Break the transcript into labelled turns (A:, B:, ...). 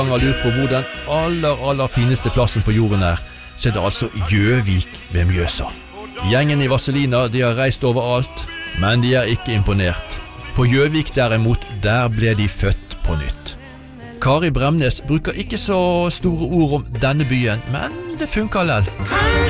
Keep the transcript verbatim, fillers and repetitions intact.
A: har lurt på hvor den aller, aller fineste plassen på jorden er, så er det altså Gjøvik ved Mjøsa. Gjengen i Vazelina, de har reist overalt, men de er ikke imponert. På Gjøvik derimot, der ble de født på nytt. Kari Bremnes bruker ikke så store ord om denne byen, men det funker lell.